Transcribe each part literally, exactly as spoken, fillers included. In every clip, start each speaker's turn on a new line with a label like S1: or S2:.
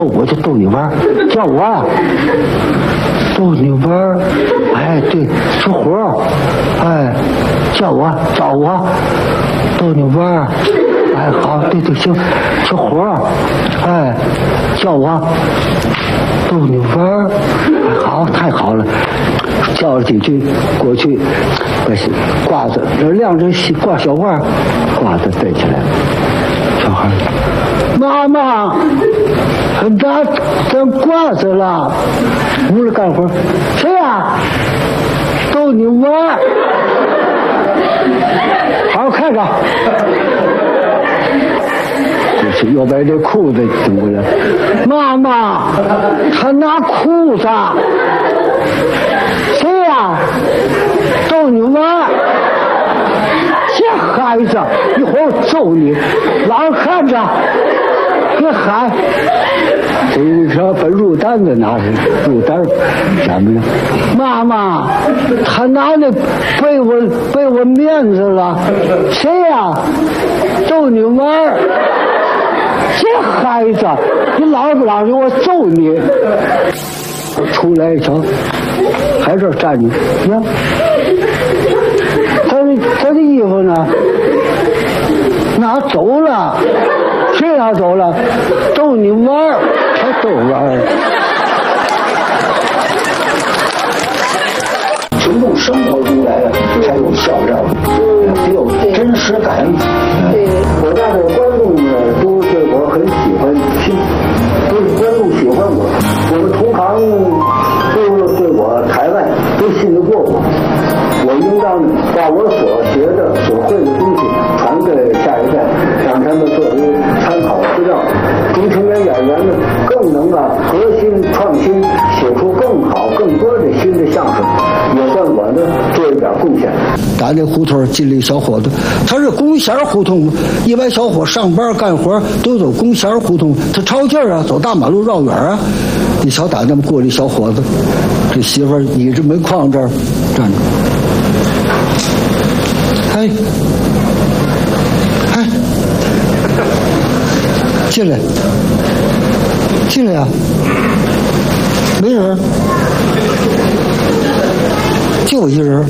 S1: 我就逗你玩，叫我啊，逗你玩，哎，对，小伙，哎，叫我找我，逗你玩，哎，好，对对，行，小伙，哎，叫我逗你玩，哎，好，太好了，叫了几句，过去把褂子晾着挂小褂，褂子戴起来了，小孩。妈妈，拿咱褂子了，屋里干活。谁呀？逗你玩，好好看着。就是又把这裤子顶过来。妈妈，他拿裤子。谁呀？逗你玩。这孩子，一会儿我揍你，老实看着。别喊！这一说把入单子拿上，入单怎么样？妈妈，他拿那被我被我面子了。谁呀？逗你玩！这孩子，你老实不老实？我揍你！出来一瞧，还这站着，你看，他的他的衣服呢？拿走了。谁拿走了？逗你玩，还逗玩。从从生活中来的才有笑料，得有真实感。对，我大的观众呢都对我很喜欢，都是观众喜欢我。我们同行都对我台湾都信得过我。我应当把我所学的、所会的东西传给下一代，让他们作为参考资料。中青年演员呢，更能啊革新创新，写出更好、更多的新的相声，也算我呢做一点贡献。打这胡同进了一小伙子，他是工弦胡同，一般小伙上班干活都走工弦胡同，他抄劲儿啊，走大马路绕远啊。一瞧打那么过来小伙子，这媳妇儿倚着门框这儿站着。哎，哎，进来，进来呀、啊！没人，就我一人。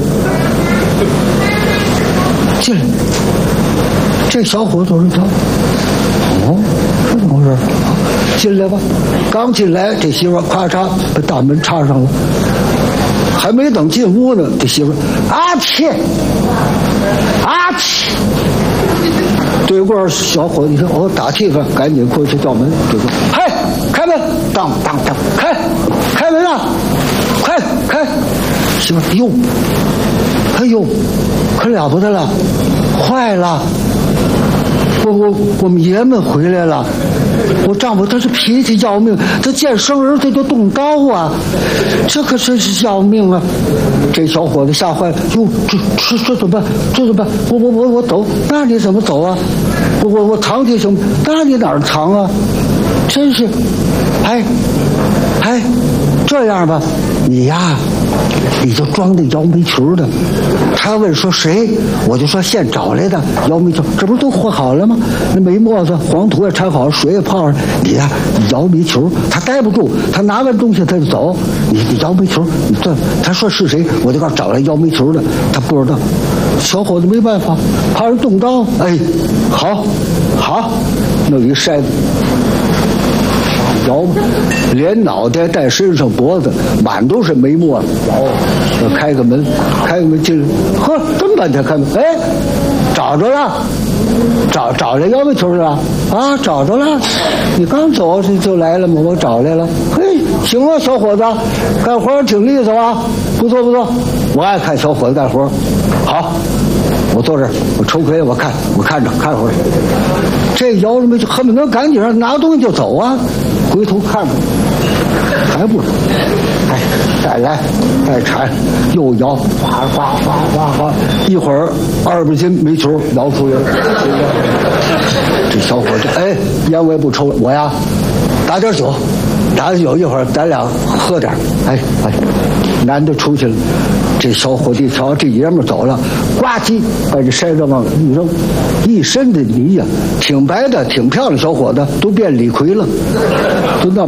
S1: 进来，这小伙子一瞧，哦，是怎么回事？进来吧。刚进来，这媳妇咔嚓把大门插上了。还没等进屋呢，这媳妇啊切啊切，对过小伙子一说哦打气氛，赶紧过去叫门，就说嗨开门，当当当开开门啊，快开！媳妇哎呦哎呦，可了不得了，坏了！我我我们爷们回来了，我丈夫他是脾气要命，他见生人他就动刀啊，这可真是要命啊！这小伙子吓坏了，哟，这这这怎么办？这怎么办？我我我我走，那你怎么走啊？我我我藏去行，那你哪儿藏啊？真是，哎哎，这样吧，你呀，你就装那摇煤球的。他问说谁，我就说现找来的摇煤球，这不是都和好了吗？那煤沫子、黄土也掺好了，水也泡上，你呀，你摇煤球，他待不住，他拿完东西他就走。你你摇煤球，你这他说是谁，我就告诉找来摇煤球的，他不知道。小伙子没办法，怕人动刀，哎，好，好，弄一筛子。摇，连脑袋带身上脖子满都是煤沫子。摇，开个门，开个门进来，呵，这么半天开门，哎，找着了，找找来摇煤球了啊，找着了，你刚走就就来了吗？我找来了，嘿，行啊，小伙子，干活挺利索啊，不错不错，我爱看小伙子干活，好，我坐这儿，我抽根烟，我看我看着看会儿，这摇了煤球，恨不得赶紧让拿东西就走啊。回头看着，还不，哎，再来，再铲，又摇，哗哗哗哗哗，一会儿二百斤煤球摇出来了。这小伙子，哎，烟我也不抽了，我呀，打点酒，打点酒，一会儿咱俩喝点，哎哎，男的出去了。这小伙子一瞧，这爷们走了，呱唧把这筛子往一扔，一身的泥呀，挺白的，挺漂亮，小伙子都变李逵了，都那。